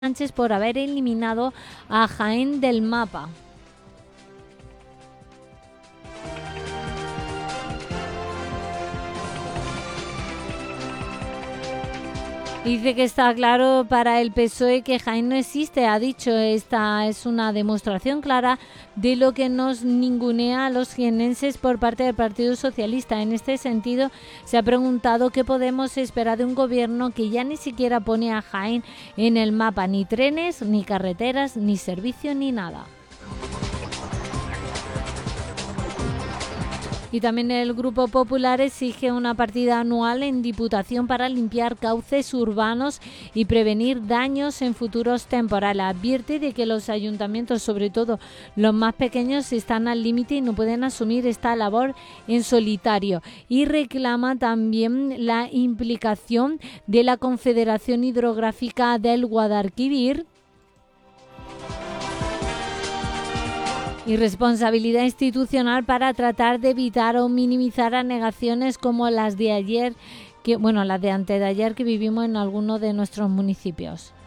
Sánchez por haber eliminado a Jaén del mapa. Dice que está claro para el PSOE que Jaén no existe. Ha dicho, esta es una demostración clara de lo que nos ningunea a los jienenses por parte del Partido Socialista. En este sentido, se ha preguntado qué podemos esperar de un gobierno que ya ni siquiera pone a Jaén en el mapa. Ni trenes, ni carreteras, ni servicio, ni nada. Y también el Grupo Popular exige una partida anual en Diputación para limpiar cauces urbanos y prevenir daños en futuros temporales. Advierte de que los ayuntamientos, sobre todo los más pequeños, están al límite y no pueden asumir esta labor en solitario. Y reclama también la implicación de la Confederación Hidrográfica del Guadalquivir y responsabilidad institucional para tratar de evitar o minimizar anegaciones como las de ayer, las de antes de ayer que vivimos en algunos de nuestros municipios.